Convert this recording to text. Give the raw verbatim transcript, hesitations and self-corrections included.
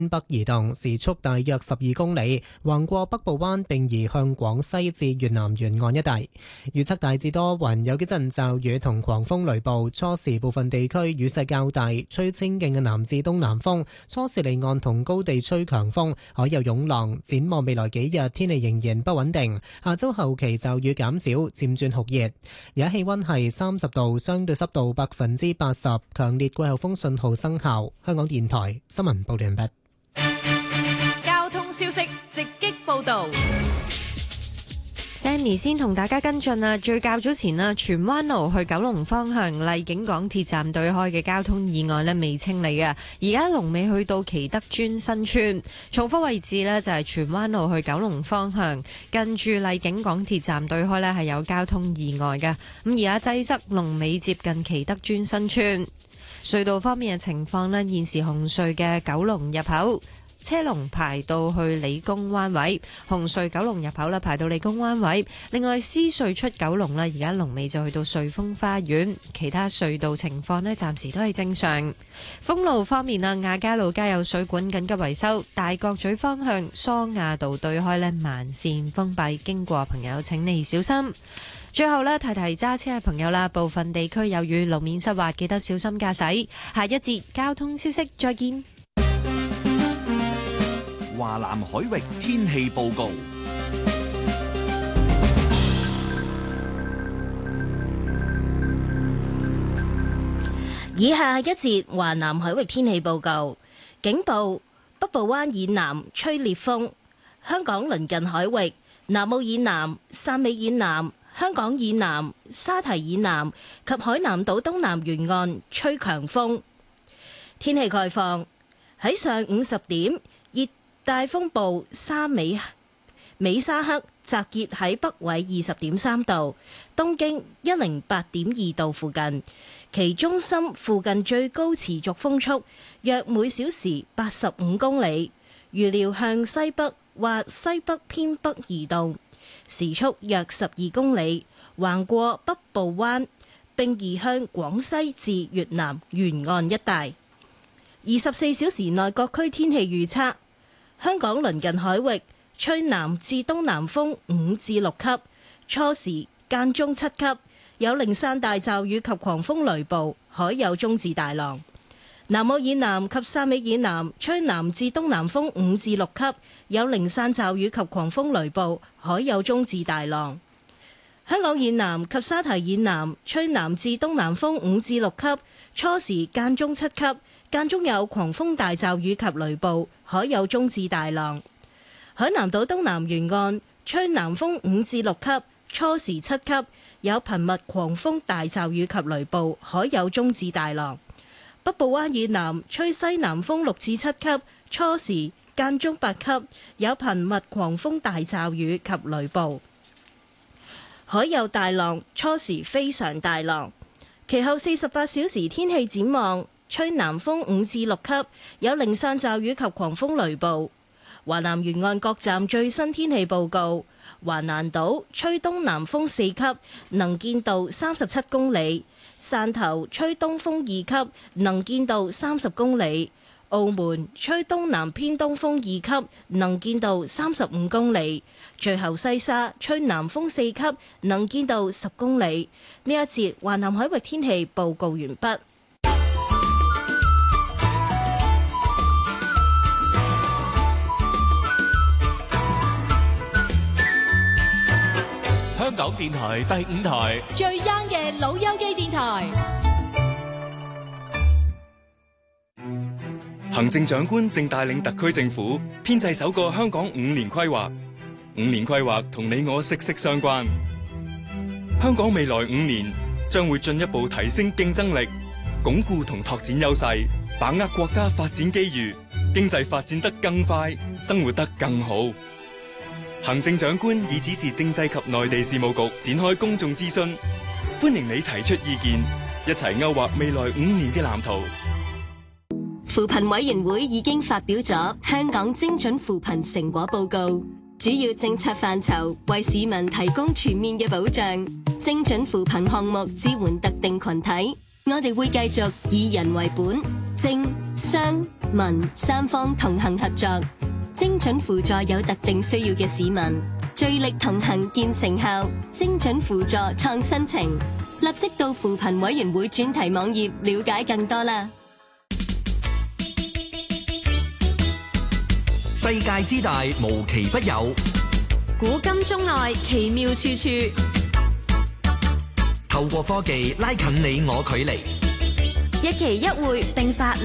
北移動，時速大約十二公里，橫過北部灣並移向廣西至越南沿岸一帶。預測大致多雲，有幾陣驟雨同狂風雷暴，初時部分地區雨勢較大，吹清勁嘅南至東南風，初時離岸同高地吹強風，海有湧浪。展望未來幾日天氣仍然不穩定，下周後期驟雨減少，漸轉酷熱。而家氣溫係三十度，相對濕度百分之八十，強烈季候風信號生效。香港電台新聞報道完畢。 交通消息直擊報道。 Sammy 先同大家跟進啊，最較早前啊，荃灣路去九龍方向荔景港鐵站對開嘅交通意外呢未清理嘅，而家龍尾去到祈德邨新村。重複位置呢就係荃灣路去九龍方向，近住荔景港鐵站對開呢係有交通意外嘅，咁而家擠塞龍尾接近祈德邨新村。隧道方面嘅情況呢，現時紅隧嘅九龍入口車龍排到去理工灣位，紅隧九龍入口啦排到理工灣位。另外獅隧出九龍啦，而家龍尾就去到瑞豐花園。其他隧道情況呢，暫時都係正常。封路方面啊，亞皆老街有水管緊急維修，大角咀方向梳亞道對開呢慢線封閉，經過朋友請你小心。最後呢，提提揸車嘅朋友啦，部分地區有雨，路面濕滑，記得小心駕駛。下一節交通消息，再見。 華南海域天氣報告。 以下一節華南海域天氣報告。警報：北部灣以南吹烈風，香港鄰近海域、南澳以南、汕尾以南、香港以南、沙堤以南及海南島東南沿岸吹強風。天氣概況：喺上午十點，熱大風暴沙美美沙克集結喺北緯二十點三度，東經一零八點二度附近，其中心附近最高持續風速約每小時八十五公里，預料向西北或西北偏北移動，時速約十二公里，橫過北部灣並移向廣西至越南沿岸一帶。二十四小時內各區天氣預測：香港鄰近海域吹南至東南風五至六級，初時間中七級，有零散大驟雨及狂風雷暴，海有中至大浪。南澳以南及汕尾以南吹南至東南風五至六級，有零散驟雨及狂風雷暴，海有中至大浪。香港以南及沙堤以南吹南至東南風五至六級，初時間中七級，間中有狂風大驟雨及雷暴，海有中至大浪。海南島東南沿岸吹南風五至六級，初時七級，有頻密狂風大驟雨及雷暴，海有中至大浪。北部灣以南吹西南風六至七級，初時間中八級，有頻密狂風大驟雨及雷暴，海有大浪，初時非常大浪。其後四十八小時天氣展望：吹南風五至六級，有零散驟雨及狂風雷暴。華南沿岸各站最新天氣報告：華南島吹東南風四級，能見度三十七公里；汕頭吹東風二級，能見度三十公里；澳門吹東南偏東風二級，能見度三十五公里；最後西沙吹南風四級，能見度十公里。呢一節華南海域天氣報告完畢。 香港電台第五台最 young 嘅老友記電台。 行政長官正帶領特區政府編製首個香港五年規劃，五年規劃同你我息息相關。香港未來五年將會進一步提升競爭力，鞏固同拓展優勢，把握國家發展機遇，經濟發展得更快，生活得更好。行政長官已指示政制及內地事務局展開公眾諮詢，歡迎你提出意見，一齊勾畫未來五年嘅藍圖。 扶貧委員會已經發表咗香港精準扶貧成果報告，主要政策範疇為市民提供全面嘅保障。精準扶貧項目支援特定群體，我哋會繼續以人為本，政商民三方同行合作，精準輔助有特定需要嘅市民，聚力同行見成效，精準輔助創新情。立即到扶貧委員會專題網頁了解更多啦！ 世界之大無奇不有， 古今中外奇妙處處。 透過科技拉近你我距離， 一期一會並發